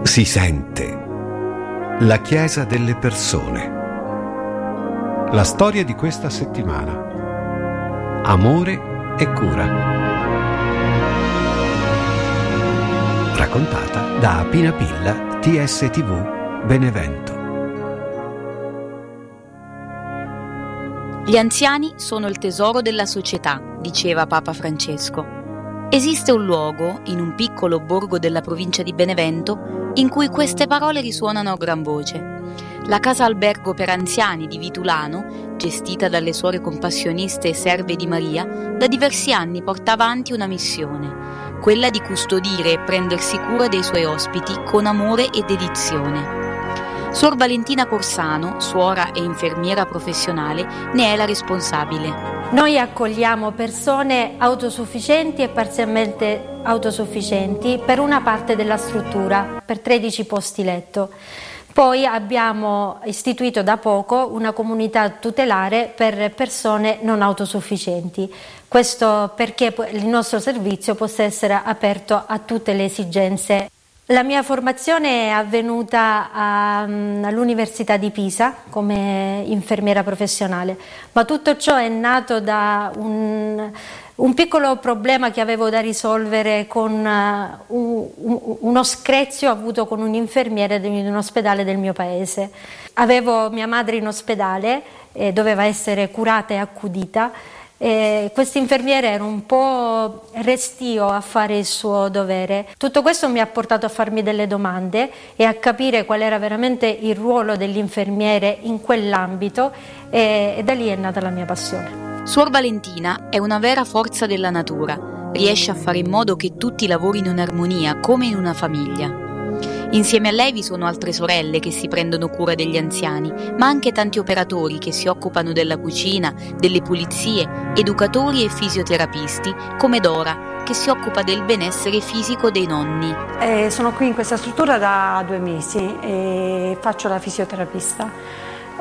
Si sente. La Chiesa delle persone. La storia di questa settimana. Amore e cura. Raccontata da Pina Pilla, TSTV Benevento. Gli anziani sono il tesoro della società, diceva Papa Francesco. Esiste un luogo, in un piccolo borgo della provincia di Benevento, in cui queste parole risuonano a gran voce. La casa albergo per anziani di Vitulano, gestita dalle suore compassioniste e serve di Maria, da diversi anni porta avanti una missione, quella di custodire e prendersi cura dei suoi ospiti con amore e dedizione. Suor Valentina Corsano, suora e infermiera professionale, ne è la responsabile. Noi accogliamo persone autosufficienti e parzialmente autosufficienti per una parte della struttura, per 13 posti letto. Poi abbiamo istituito da poco una comunità tutelare per persone non autosufficienti. Questo perché il nostro servizio possa essere aperto a tutte le esigenze. La mia formazione è avvenuta all'Università di Pisa come infermiera professionale, ma tutto ciò è nato da un piccolo problema che avevo da risolvere con uno screzio avuto con un infermiere di un ospedale del mio paese. Avevo mia madre in ospedale, doveva essere curata e accudita. Questo infermiere era un po' restio a fare il suo dovere. Tutto questo mi ha portato a farmi delle domande e a capire qual era veramente il ruolo dell'infermiere in quell'ambito e da lì è nata la mia passione. Suor Valentina è una vera forza della natura, riesce a fare in modo che tutti lavorino in armonia come in una famiglia. Insieme a lei vi sono altre sorelle che si prendono cura degli anziani, ma anche tanti operatori che si occupano della cucina, delle pulizie, educatori e fisioterapisti, come Dora, che si occupa del benessere fisico dei nonni. Sono qui in questa struttura da 2 mesi e faccio la fisioterapista.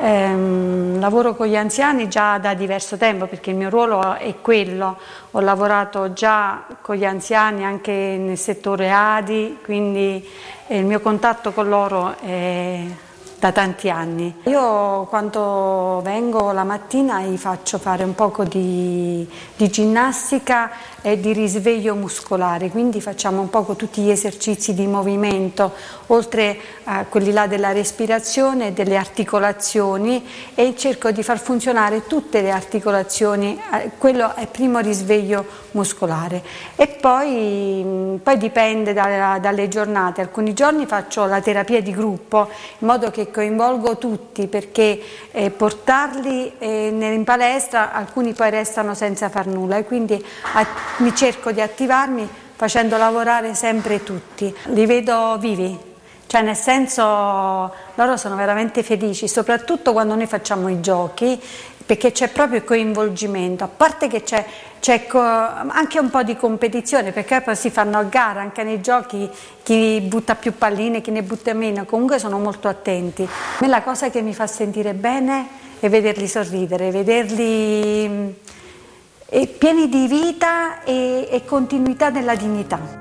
Lavoro con gli anziani già da diverso tempo perché il mio ruolo è quello. Ho lavorato già con gli anziani anche nel settore ADI, quindi il mio contatto con loro è da tanti anni. Io quando vengo la mattina gli faccio fare un poco di ginnastica e di risveglio muscolare, quindi facciamo un poco tutti gli esercizi di movimento, oltre a quelli là della respirazione e delle articolazioni, e cerco di far funzionare tutte le articolazioni, quello è il primo risveglio muscolare. E poi dipende dalle giornate, alcuni giorni faccio la terapia di gruppo, in modo che coinvolgo tutti, perché portarli in palestra alcuni poi restano senza far nulla, e quindi mi cerco di attivarmi facendo lavorare sempre tutti. Li vedo vivi, cioè nel senso loro sono veramente felici, soprattutto quando noi facciamo i giochi, perché c'è proprio il coinvolgimento, a parte che c'è anche un po' di competizione, perché poi si fanno a gara anche nei giochi, chi butta più palline, chi ne butta meno, comunque sono molto attenti. A me la cosa che mi fa sentire bene è vederli sorridere, vederli pieni di vita e continuità nella dignità.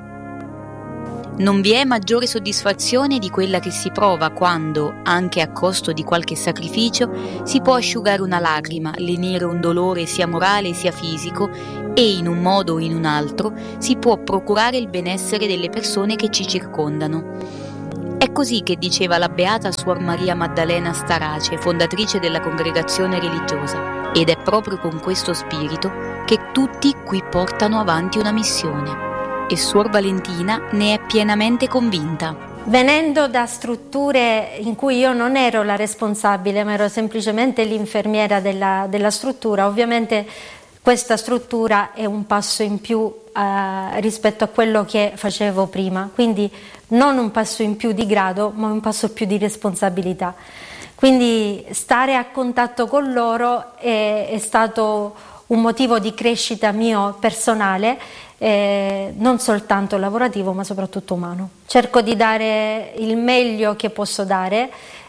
Non vi è maggiore soddisfazione di quella che si prova quando, anche a costo di qualche sacrificio, si può asciugare una lacrima, lenire un dolore sia morale sia fisico e, in un modo o in un altro, si può procurare il benessere delle persone che ci circondano. È così che diceva la beata Suor Maria Maddalena Starace, fondatrice della congregazione religiosa, ed è proprio con questo spirito che tutti qui portano avanti una missione. E Suor Valentina ne è pienamente convinta. Venendo da strutture in cui io non ero la responsabile, ma ero semplicemente l'infermiera della struttura, ovviamente questa struttura è un passo in più rispetto a quello che facevo prima, quindi non un passo in più di grado, ma un passo più di responsabilità. Quindi stare a contatto con loro è stato un motivo di crescita mio personale, non soltanto lavorativo ma soprattutto umano. Cerco di dare il meglio che posso dare,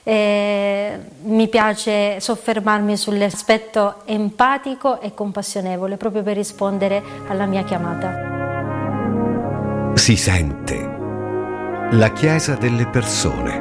mi piace soffermarmi sull'aspetto empatico e compassionevole proprio per rispondere alla mia chiamata. Si sente. La Chiesa delle persone.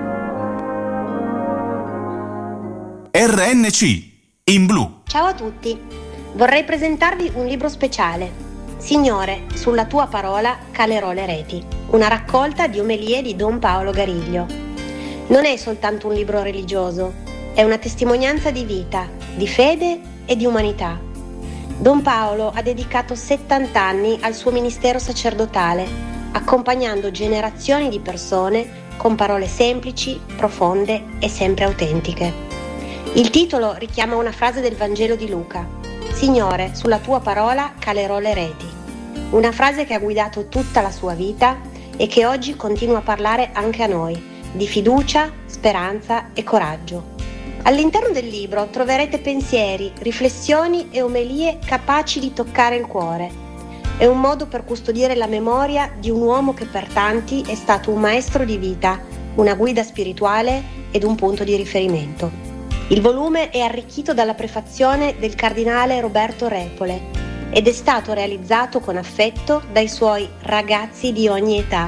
RNC in blu. Ciao a tutti, vorrei presentarvi un libro speciale. Signore, sulla tua parola calerò le reti. Una raccolta di omelie di Don Paolo Gariglio. Non è soltanto un libro religioso, è una testimonianza di vita, di fede e di umanità. Don Paolo ha dedicato 70 anni al suo ministero sacerdotale, accompagnando generazioni di persone con parole semplici, profonde e sempre autentiche. Il titolo richiama una frase del Vangelo di Luca: Signore, sulla tua parola calerò le reti. Una frase che ha guidato tutta la sua vita e che oggi continua a parlare anche a noi, di fiducia, speranza e coraggio. All'interno del libro troverete pensieri, riflessioni e omelie capaci di toccare il cuore. È un modo per custodire la memoria di un uomo che per tanti è stato un maestro di vita, una guida spirituale ed un punto di riferimento. Il volume è arricchito dalla prefazione del cardinale Roberto Repole ed è stato realizzato con affetto dai suoi ragazzi di ogni età.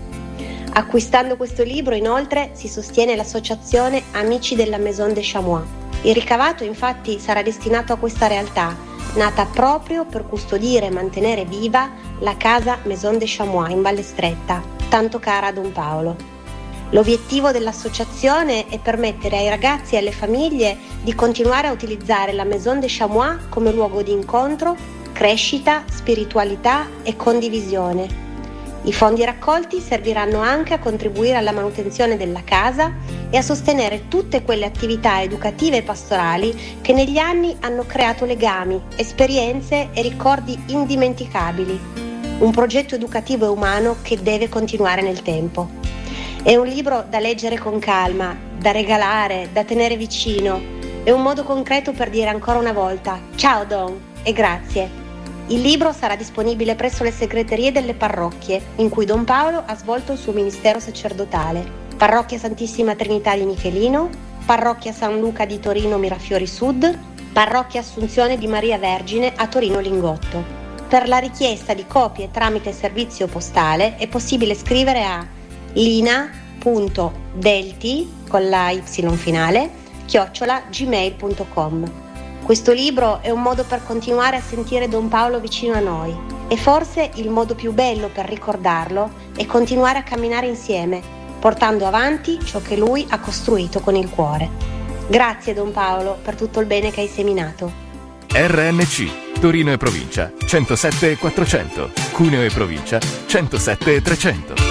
Acquistando questo libro, inoltre, si sostiene l'associazione Amici della Maison des Chamois. Il ricavato, infatti, sarà destinato a questa realtà, nata proprio per custodire e mantenere viva la casa Maison des Chamois in Valle Stretta, tanto cara a Don Paolo. L'obiettivo dell'associazione è permettere ai ragazzi e alle famiglie di continuare a utilizzare la Maison des Chamois come luogo di incontro, crescita, spiritualità e condivisione. I fondi raccolti serviranno anche a contribuire alla manutenzione della casa e a sostenere tutte quelle attività educative e pastorali che negli anni hanno creato legami, esperienze e ricordi indimenticabili. Un progetto educativo e umano che deve continuare nel tempo. È un libro da leggere con calma, da regalare, da tenere vicino. È un modo concreto per dire ancora una volta ciao Don e grazie. Il libro sarà disponibile presso le segreterie delle parrocchie in cui Don Paolo ha svolto il suo ministero sacerdotale: Parrocchia Santissima Trinità di Michelino, Parrocchia San Luca di Torino Mirafiori Sud, Parrocchia Assunzione di Maria Vergine a Torino Lingotto. Per la richiesta di copie tramite servizio postale è possibile scrivere a lina.delti con la y finale @gmail.com. Questo libro è un modo per continuare a sentire Don Paolo vicino a noi e forse il modo più bello per ricordarlo è continuare a camminare insieme, portando avanti ciò che lui ha costruito con il cuore. Grazie Don Paolo per tutto il bene che hai seminato. RNC, Torino e provincia 107 400, Cuneo e provincia 107 300.